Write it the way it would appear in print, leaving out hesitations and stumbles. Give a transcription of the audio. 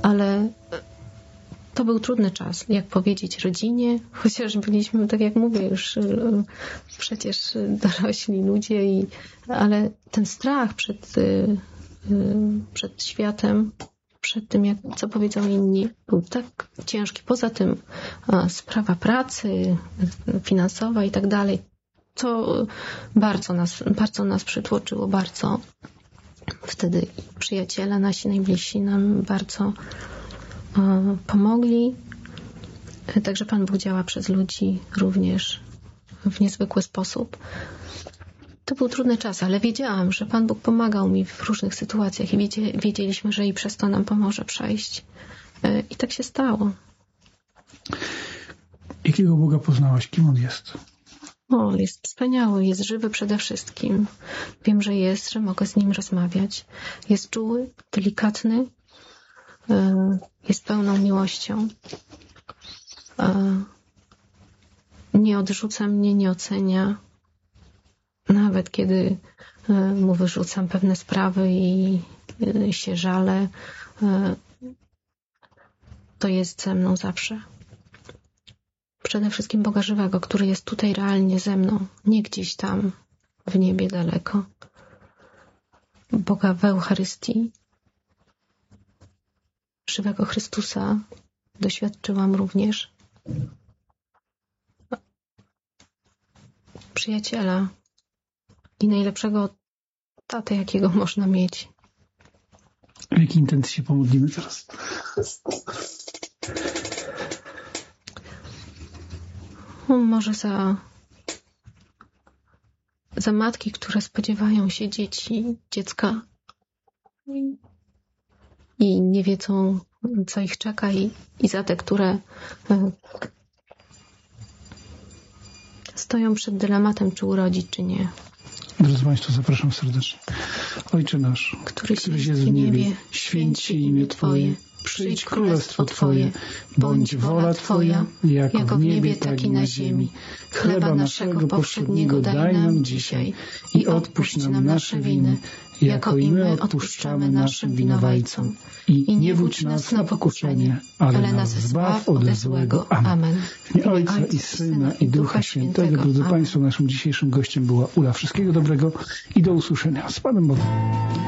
ale to był trudny czas, jak powiedzieć rodzinie, chociaż byliśmy, tak jak mówię, już przecież dorośli ludzie, ale ten strach przed światem, przed tym, co powiedzą inni, był tak ciężki. Poza tym sprawa pracy finansowa i tak dalej, to bardzo nas przytłoczyło, bardzo. Wtedy przyjaciele nasi najbliżsi nam bardzo pomogli. Także Pan Bóg działa przez ludzi również w niezwykły sposób. To był trudny czas, ale wiedziałam, że Pan Bóg pomagał mi w różnych sytuacjach i wiedzieliśmy, że i przez to nam pomoże przejść. I tak się stało. Jakiego Boga poznałaś? Kim On jest? Jest wspaniały, jest żywy przede wszystkim. Wiem, że że mogę z Nim rozmawiać. Jest czuły, delikatny, jest pełną miłością. Nie odrzuca mnie, nie ocenia. Nawet kiedy Mu wyrzucam pewne sprawy i się żalę, to jest ze mną zawsze. Przede wszystkim Boga żywego, który jest tutaj realnie ze mną, nie gdzieś tam w niebie daleko. Boga w Eucharystii. Żywego Chrystusa doświadczyłam również. Przyjaciela i najlepszego tatę, jakiego można mieć. W jakiej intencji się pomodlimy teraz? Może za matki, które spodziewają się dziecka i nie wiedzą, co ich czeka, i za te, które stoją przed dylematem, czy urodzić, czy nie. Drodzy Państwo, zapraszam serdecznie. Ojcze nasz, któryś jest w niebie, święć się imię Twoje. Przyjdź królestwo Twoje, bądź wola Twoja, jako w niebie, tak i na ziemi. Chleba naszego powszedniego daj nam dzisiaj i odpuść nam nasze winy, jako i my odpuszczamy naszym winowajcom. I nie wódź nas na pokuszenie, ale nas zbaw ode złego. Amen. W imię Ojca i Syna i Ducha Świętego. Drodzy Państwo, naszym dzisiejszym gościem była Ula. Wszystkiego dobrego i do usłyszenia. Z Panem Bogiem.